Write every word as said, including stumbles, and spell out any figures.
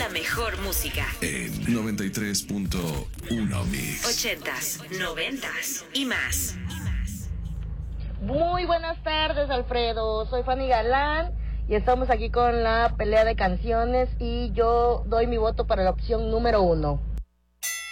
la mejor música. En noventa y tres punto uno Mix. Ochentas, noventas y más. Muy buenas tardes, Alfredo. Soy Fanny Galán y estamos aquí con la pelea de canciones y yo doy mi voto para la opción número uno.